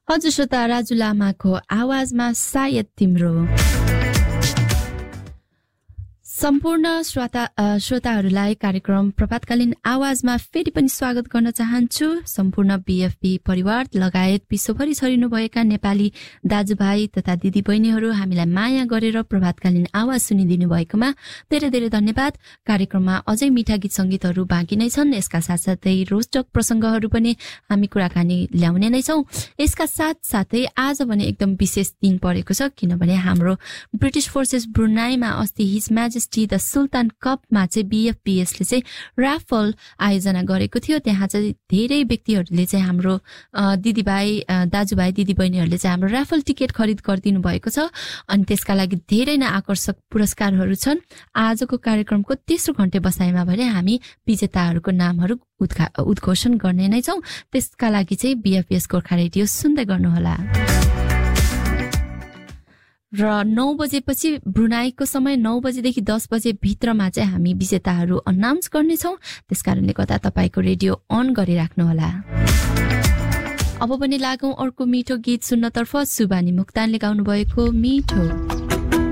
हजुर श्रोता, राजु लामाको आवाजमा सायद तिम्रो। सम्पूर्ण श्रोताहरूलाई कार्यक्रम प्रभातकालीन आवाजमा फेरि पनि स्वागत गर्न चाहन्छु। सम्पूर्ण बीएफपी परिवार लगायत विश्वभरि छरिनुभएका नेपाली दाजुभाइ तथा दिदीबहिनीहरू हामीलाई माया गरेर प्रभातकालीन आवाज सुनिदिनु भएकोमा धेरै धेरै धन्यवाद। कार्यक्रममा अझै मिठा गीत संगीतहरू बाँकी नै छन्। यसका साथसाथै रोचक प्रसङ्गहरू पनि हामी कुराकानी ल्याउने नै छौँ। यसका साथसाथै आज भने एकदम विशेष दिन परेको छ, किनभने हाम्रो ब्रिटिश फोर्सेस ब्रुनाईमा अस्ति हिज म्याजेस्टी द सुल्तान कपमा चाहिँ बीएफपीएसले चाहिँ राफल आयोजना गरेको थियो। त्यहाँ चाहिँ धेरै व्यक्तिहरूले चाहिँ हाम्रो दिदीभाइ दाजुभाइ दिदीबहिनीहरूले चाहिँ हाम्रो राफल टिकट खरिद गरिदिनु भएको छ अनि त्यसका लागि धेरै नै आकर्षक पुरस्कारहरू छन्। आजको कार्यक्रमको तेस्रो घण्टे बसाइमा भने हामी विजेताहरूको नामहरू उद्घोषण गर्ने नै छौँ। त्यसका लागि चाहिँ बीएफपीएस गोर्खा रेडियो सुन्दै गर्नुहोला। र 9 बजेपछि ब्रुनाईको समय 9 बजेदेखि 10 बजे भित्रमा चाहिँ हामी विजेताहरू अनाउन्स गर्नेछौँ। त्यसकारणले गर्दा तपाईँको रेडियो अन गरिराख्नुहोला। अब पनि लागौँ अर्को मिठो गीत सुन्नतर्फ। सुबानी मुक्तानले गाउनु भएको मिठो।